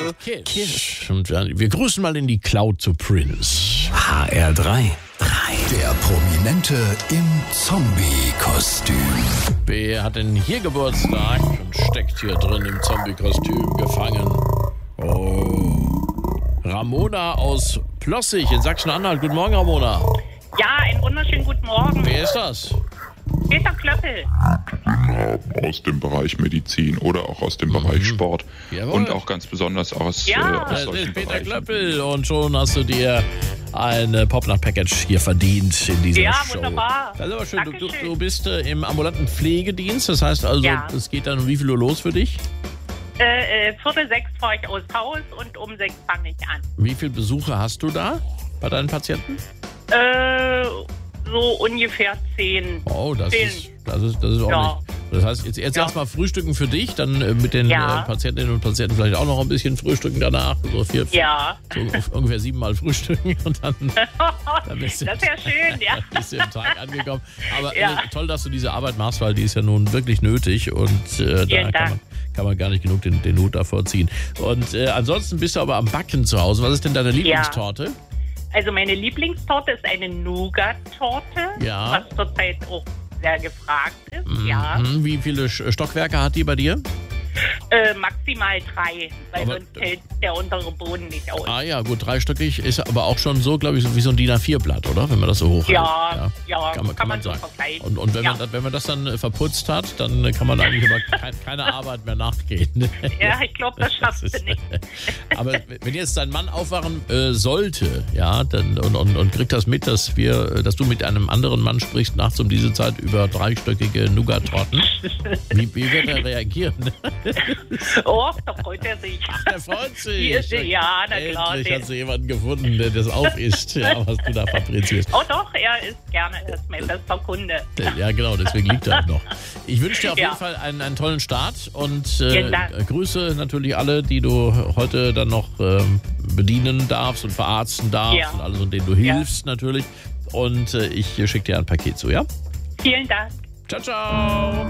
Kiss. Und wir grüßen mal in die Cloud zu Prince. HR3. Der Prominente im Zombie-Kostüm. Wer hat denn hier Geburtstag und steckt hier drin im Zombie-Kostüm gefangen? Oh. Ramona aus Plossig in Sachsen-Anhalt. Guten Morgen, Ramona. Ja, einen wunderschönen guten Morgen. Wer ist das? Peter Klöppel. Aus dem Bereich Medizin oder auch aus dem Bereich Sport. Jawohl. Und auch ganz besonders aus Das solchen ist Peter Bereichen. Klöppel und schon hast du dir ein Popnacht-Package hier verdient in dieser Ja, Show. wunderbar. Das ist aber schön. Du Dankeschön. bist im ambulanten Pflegedienst, das heißt also, Ja. es geht dann um wie viel Uhr los für dich? 5:45 fahre ich aus Haus und um 6 fange ich an. Wie viele Besuche hast du da bei deinen Patienten? So ungefähr 10. Oh, das 10. ist ordentlich. Ja. Das heißt, jetzt erstmal frühstücken für dich, dann mit den Ja. Patientinnen und Patienten vielleicht auch noch ein bisschen frühstücken danach. So Ja. so ungefähr 7-mal frühstücken und dann bist du, Das wäre schön, ja. bist du im Tag angekommen. Aber Ja. toll, dass du diese Arbeit machst, weil die ist ja nun wirklich nötig und da Vielen Dank. kann man gar nicht genug den Hut davor ziehen. Und ansonsten bist du aber am Backen zu Hause. Was ist denn deine Lieblingstorte? Also meine Lieblingstorte ist eine Nougat-Torte, Ja. was zurzeit auch sehr gefragt ist. Ja. Mhm. Wie viele Stockwerke hat die bei dir? Maximal 3, weil Aber- sonst hält der untere Boden nicht aus. Ah ja, gut, dreistöckig ist aber auch schon so, glaube ich, so wie so ein DIN A4-Blatt, oder? Wenn man das so hochhält. Ja, Kann man so sagen. vergleichen. Und wenn, Ja. wenn man das dann verputzt hat, dann kann man eigentlich aber keine Arbeit mehr nachgehen. Ja, ich glaube, das schaffst ist- du nicht. Aber wenn jetzt dein Mann aufwachen sollte, ja, dann, und kriegt das mit, dass du mit einem anderen Mann sprichst nachts um diese Zeit über dreistöckige Nougat-Torten, wie wird er reagieren? Oh, da freut er sich. Er freut sich. Wie ist er? Ja, na klar. Endlich hast du jemanden gefunden, der das aufisst, ja, was du da fabrizierst. Oh doch, er ist gerne, er ist mein bester Kunde. Ja, genau, deswegen liegt er auch noch. Ich wünsche dir auf Ja. jeden Fall einen tollen Start und Vielen Dank. grüße natürlich alle, die du heute dann noch bedienen darfst und verarzten darfst Ja. und alle, und denen du hilfst natürlich. Und ich schicke dir ein Paket zu, ja? Vielen Dank. Ciao, ciao!